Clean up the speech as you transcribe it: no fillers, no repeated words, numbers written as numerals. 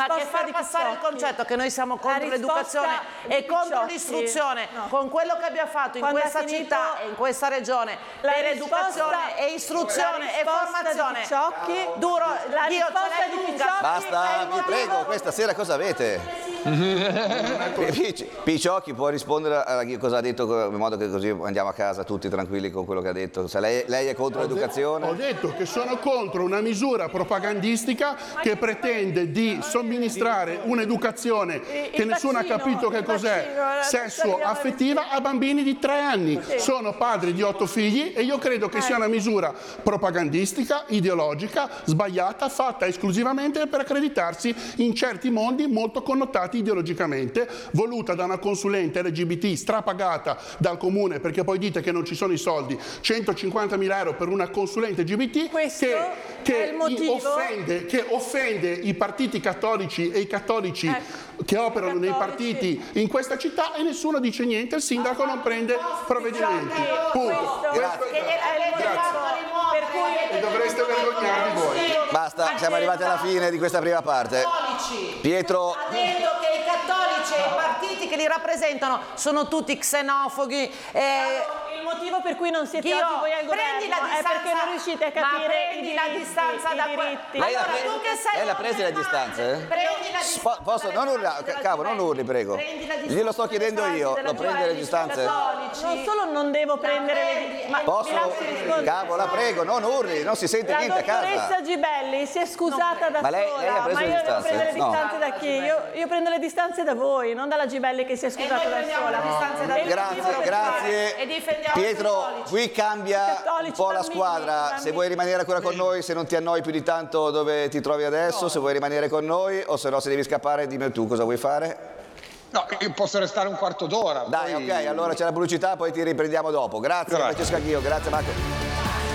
Ma che far passare il concetto che noi siamo contro l'educazione e contro l'istruzione, con quello che abbiamo fatto in questa città e in questa regione per educazione e istruzione e formazione. Duro, io ce l'ho lunga. Basta, vi prego, questa sera cosa avete? Picciocchi può rispondere a cosa ha detto, in modo che così andiamo a casa tutti tranquilli con quello che ha detto. Se lei è contro l'educazione? Ho detto che sono contro una misura propagandistica che pretende di somministrare un'educazione che nessuno ha capito che cos'è, sesso-affettiva, a bambini di 3 anni. Sono padri di 8 figli e io credo che sia una misura propagandistica, ideologica, sbagliata, fatta esclusivamente per accreditarsi in certi mondi molto connotati ideologicamente, voluta da una consulente LGBT strapagata dal comune, perché poi dite che non ci sono i soldi, 150.000 euro per una consulente LGBT che offende i partiti cattolici e i cattolici che operano nei partiti in questa città, e nessuno dice niente, il sindaco non prende provvedimenti. Punto. E dovreste vergognarvi voi. Basta, siamo arrivati alla fine di questa prima parte. Pietro Ha detto che i cattolici e i partiti che li rappresentano sono tutti xenofobi. Il motivo per cui non siete oggi voi al governo è perché non riuscite a capire la distanza da diritti. lei l'ha presa le distanze? Prendi la distanza. Posso? Non urlare, cavolo, non urli, prego. Glielo sto chiedendo io, lo prendi le distanze? Non solo non devo prendere le distanze, Posso? Cavolo, la prego, non urli, non si sente niente a casa. La dottoressa Gibelli si è scusata da sola, lei ha preso ma le io devo distanze? prendere le No. distanze da chi? Io prendo le distanze da voi, non dalla Gibelli che si è scusata da sola. Grazie. Pietro, qui cambia un po' la squadra. Se vuoi rimanere ancora con noi, se non ti annoi più di tanto dove ti trovi adesso, se vuoi rimanere con noi, o se no, se devi scappare, dimmi tu cosa vuoi fare. No, io posso restare un quarto d'ora. Dai, ok, allora c'è la pubblicità, poi ti riprendiamo dopo. Grazie. Francesca Ghio, grazie Marco.